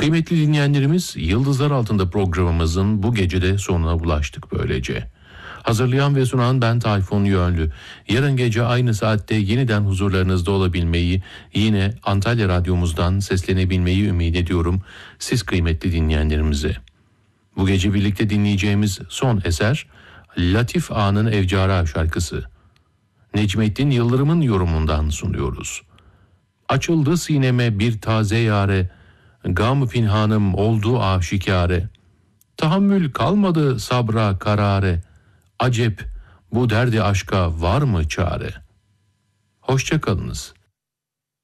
Kıymetli dinleyenlerimiz, Yıldızlar Altında programımızın bu gecede sonuna ulaştık böylece. Hazırlayan ve sunan ben Tayfun Yönlü. Yarın gece aynı saatte yeniden huzurlarınızda olabilmeyi, yine Antalya Radyomuzdan seslenebilmeyi ümit ediyorum siz kıymetli dinleyenlerimize. Bu gece birlikte dinleyeceğimiz son eser, Latif Ağa'nın Evcara şarkısı. Necmettin Yıldırım'ın yorumundan sunuyoruz. Açıldı sineme bir taze yare, gam pinhanım oldu aşikare. Tahammül kalmadı sabra karare, acep bu derdi aşka var mı çare? Hoşça kalınız.